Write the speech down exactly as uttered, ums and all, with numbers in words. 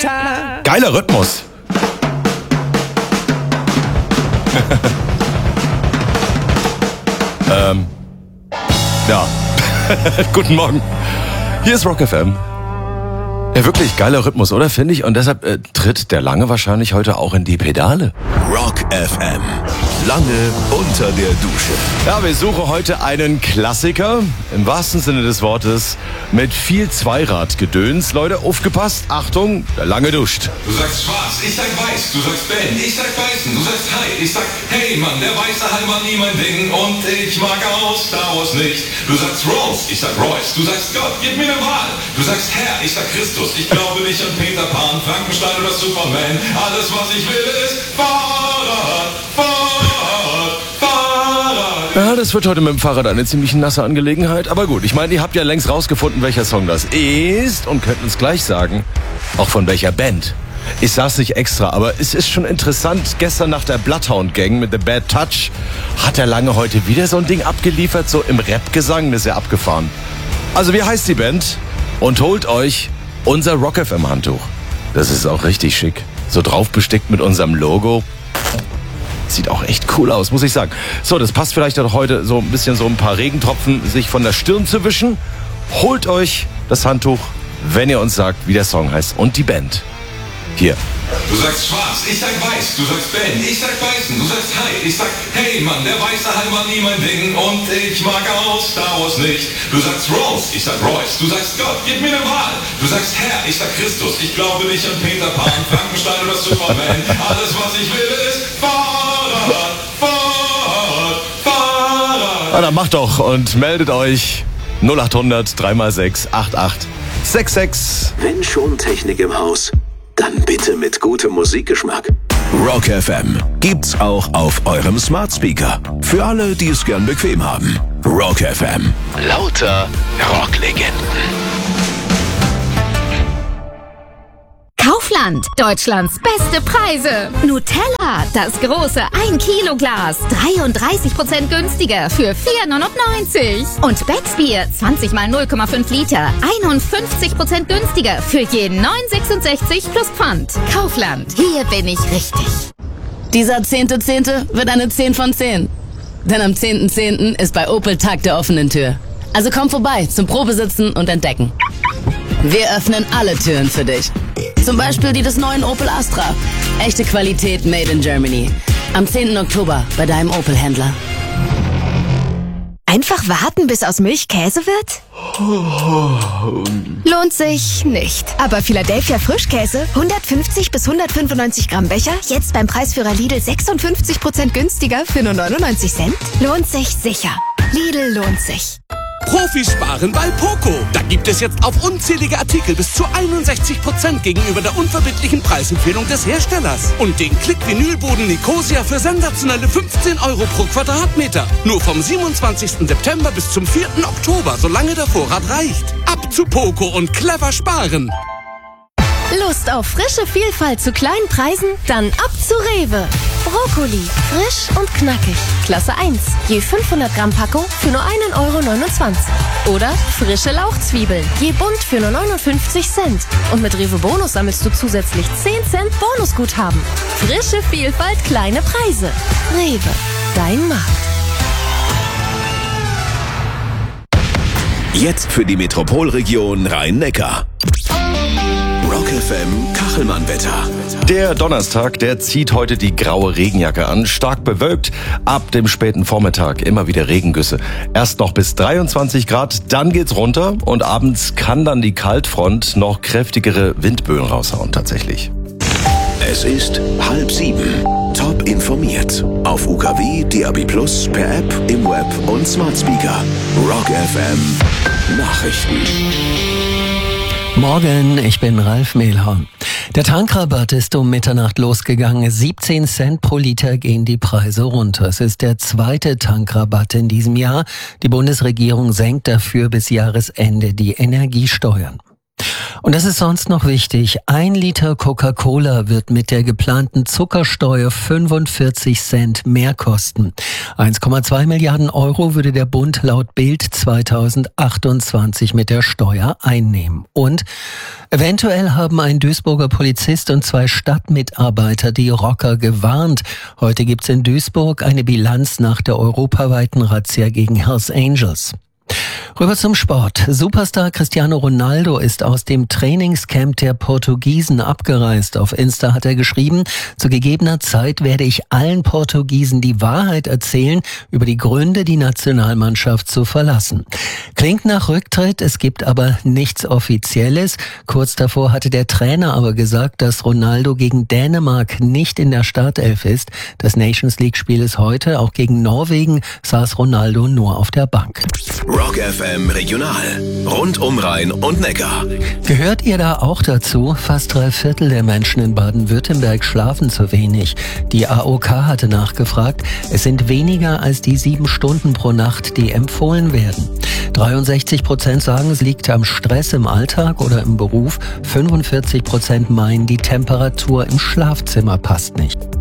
Wetter. Geiler Rhythmus. ähm, ja. Guten Morgen. Hier ist Rock F M. Ja, wirklich geiler Rhythmus, oder? Finde ich. Und deshalb äh, tritt der Lange wahrscheinlich heute auch in die Pedale. Rock F M. Lange unter der Dusche. Ja, wir suchen heute einen Klassiker, im wahrsten Sinne des Wortes, mit viel Zweiradgedöns. Leute, aufgepasst, Achtung, der Lange duscht. Du sagst schwarz, ich sag weiß, du sagst Ben, ich sag beißen, du sagst hi, ich sag hey Mann, der weiße Hai war nie mein Ding und ich mag aus Star Wars nicht. Du sagst Rose, ich sag Royce, du sagst Gott, gib mir eine Wahl. Du sagst Herr, ich sag Christus, ich glaube nicht an Peter Pan, Frankenstein oder Superman. Alles was ich will ist Fahrrad, Fahrrad, Fahrrad. Ja, das wird heute mit dem Fahrrad eine ziemlich nasse Angelegenheit. Aber gut, ich meine, ihr habt ja längst rausgefunden, welcher Song das ist und könnt uns gleich sagen, auch von welcher Band. Ich sag's nicht extra, aber es ist schon interessant. Gestern nach der Bloodhound Gang mit The Bad Touch hat der Lange heute wieder so ein Ding abgeliefert, so im Rap-Gesang, das ist ja abgefahren. Also wie heißt die Band? Und holt euch unser Rock F M Handtuch. Das ist auch richtig schick. So drauf bestickt mit unserem Logo. Sieht auch echt cool aus, muss ich sagen. So, das passt vielleicht auch heute so ein bisschen so ein paar Regentropfen sich von der Stirn zu wischen. Holt euch das Handtuch, wenn ihr uns sagt, wie der Song heißt und die Band. Hier. Du sagst schwarz, ich sag weiß, du sagst Ben, ich sag beißen, du sagst hi, ich sag hey Mann, der weiße Hai war nie mein Ding und ich mag aus Star Wars nicht. Du sagst Rose, ich sag Royce, du sagst Gott, gib mir eine Wahl. Du sagst Herr, ich sag Christus, ich glaube nicht an Peter Pan, Frankenstein oder Superman. Alles was ich will ist Fahrrad, Fahrrad, Fahrrad. Na, dann macht doch und meldet euch null acht hundert drei mal sechs acht acht sechs sechs. Wenn schon Technik im Haus, dann bitte mit gutem Musikgeschmack. Rock F M gibt's auch auf eurem Smart Speaker. Für alle, die es gern bequem haben. Rock F M. Lauter Rocklegenden. Kaufland, Deutschlands beste Preise. Nutella, das große ein Kilo Glas, dreiunddreißig Prozent günstiger für vier neunundneunzig. Und Becksbier, zwanzig mal null Komma fünf Liter, einundfünfzig Prozent günstiger für je neun sechsundsechzig plus Pfand. Kaufland, hier bin ich richtig. Dieser zehnte Zehnte wird eine zehn von zehn. Denn am zehnten Zehnten ist bei Opel Tag der offenen Tür. Also komm vorbei zum Probesitzen und Entdecken. Wir öffnen alle Türen für dich. Zum Beispiel die des neuen Opel Astra. Echte Qualität made in Germany. Am zehnten Oktober bei deinem Opel-Händler. Einfach warten, bis aus Milch Käse wird? Lohnt sich nicht. Aber Philadelphia Frischkäse, hundertfünfzig bis hundertfünfundneunzig Gramm Becher, jetzt beim Preisführer Lidl sechsundfünfzig Prozent günstiger für nur neunundneunzig Cent? Lohnt sich sicher. Lidl lohnt sich. Profisparen bei Poco. Da gibt es jetzt auf unzählige Artikel bis zu einundsechzig Prozent gegenüber der unverbindlichen Preisempfehlung des Herstellers. Und den Klick-Vinylboden Nicosia für sensationelle fünfzehn Euro pro Quadratmeter. Nur vom siebenundzwanzigsten September bis zum vierten Oktober, solange der Vorrat reicht. Ab zu Poco und clever sparen. Lust auf frische Vielfalt zu kleinen Preisen? Dann ab zu Rewe. Brokkoli, frisch und knackig. Klasse eins, je fünfhundert Gramm Packung für nur einen Euro neunundzwanzig. Oder frische Lauchzwiebeln, je bunt für nur neunundfünfzig Cent. Und mit Rewe Bonus sammelst du zusätzlich zehn Cent Bonusguthaben. Frische Vielfalt, kleine Preise. Rewe, dein Markt. Jetzt für die Metropolregion Rhein-Neckar. Rock F M Kachelmann-Wetter. Der Donnerstag, der zieht heute die graue Regenjacke an, stark bewölkt. Ab dem späten Vormittag immer wieder Regengüsse. Erst noch bis dreiundzwanzig Grad, dann geht's runter und abends kann dann die Kaltfront noch kräftigere Windböen raushauen tatsächlich. Es ist halb sieben. Top informiert. Auf U K W, D A B plus, per App, im Web und Smart Speaker. Rock F M Nachrichten. Morgen, ich bin Ralf Mehlhorn. Der Tankrabatt ist um Mitternacht losgegangen. siebzehn Cent pro Liter gehen die Preise runter. Es ist der zweite Tankrabatt in diesem Jahr. Die Bundesregierung senkt dafür bis Jahresende die Energiesteuern. Und das ist sonst noch wichtig. Ein Liter Coca-Cola wird mit der geplanten Zuckersteuer fünfundvierzig Cent mehr kosten. eins Komma zwei Milliarden Euro würde der Bund laut Bild zweitausendachtundzwanzig mit der Steuer einnehmen. Und eventuell haben ein Duisburger Polizist und zwei Stadtmitarbeiter die Rocker gewarnt. Heute gibt's in Duisburg eine Bilanz nach der europaweiten Razzia gegen Hells Angels. Rüber zum Sport. Superstar Cristiano Ronaldo ist aus dem Trainingscamp der Portugiesen abgereist. Auf Insta hat er geschrieben, zu gegebener Zeit werde ich allen Portugiesen die Wahrheit erzählen über die Gründe, die Nationalmannschaft zu verlassen. Klingt nach Rücktritt, es gibt aber nichts Offizielles. Kurz davor hatte der Trainer aber gesagt, dass Ronaldo gegen Dänemark nicht in der Startelf ist. Das Nations League-Spiel ist heute. Auch gegen Norwegen saß Ronaldo nur auf der Bank. Rock F M Regional. Rund um Rhein und Neckar. Gehört ihr da auch dazu? Fast drei Viertel der Menschen in Baden-Württemberg schlafen zu wenig. Die A O K hatte nachgefragt. Es sind weniger als die sieben Stunden pro Nacht, die empfohlen werden. dreiundsechzig Prozent sagen, es liegt am Stress im Alltag oder im Beruf. fünfundvierzig Prozent meinen, die Temperatur im Schlafzimmer passt nicht.